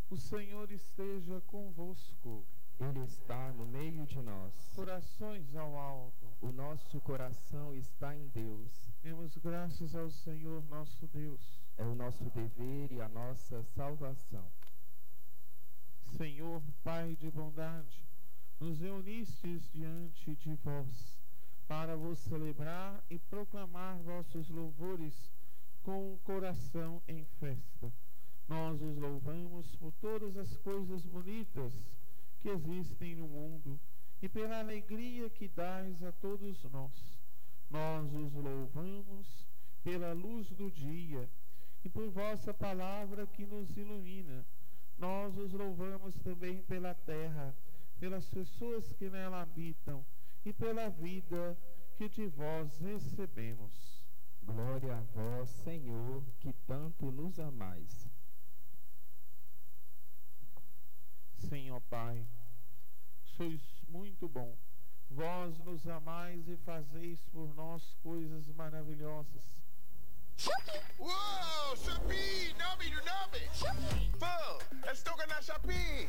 O Senhor esteja convosco. Ele está no meio de nós. Corações ao alto. O nosso coração está em Deus. Demos graças ao Senhor nosso Deus. É o nosso dever e a nossa salvação. Senhor, Pai de bondade, nos reunistes diante de vós, para vos celebrar e proclamar vossos louvores com o coração em festa. Nós os louvamos por todas as coisas bonitas que existem no mundo e pela alegria que dais a todos nós. Nós os louvamos pela luz do dia e por vossa palavra que nos ilumina. Nós os louvamos também pela terra, pelas pessoas que nela habitam e pela vida que de vós recebemos. Glória a vós, Senhor, que tanto nos amais. Senhor Pai, sois muito bom. Vós nos amais e fazeis por nós coisas maravilhosas. Uou, Shopee! Nome do nome! Pô, estou na Shopee!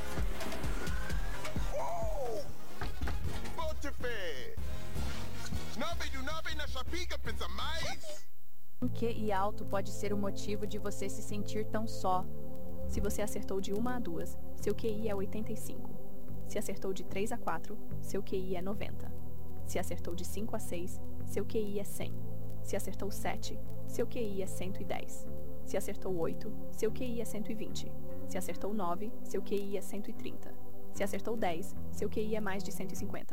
Uou! Bote fé! Nome do nome na Shopee que pensa mais! O QI alto pode ser o motivo de você se sentir tão só. Se você acertou de 1 a 2, seu QI é 85. Se acertou de 3 a 4, seu QI é 90. Se acertou de 5 a 6, seu QI é 100. Se acertou 7, seu QI é 110. Se acertou 8, seu QI é 120. Se acertou 9, seu QI é 130. Se acertou 10, seu QI é mais de 150.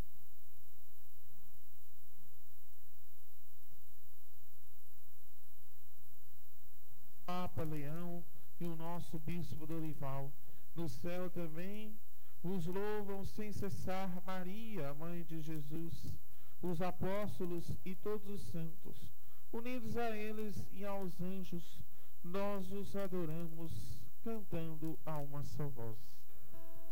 Papa Leão e o nosso Bispo Dorival, no céu também vos louvam sem cessar Maria, Mãe de Jesus, os apóstolos e todos os santos. Unidos a eles e aos anjos, nós os adoramos, cantando a uma só voz.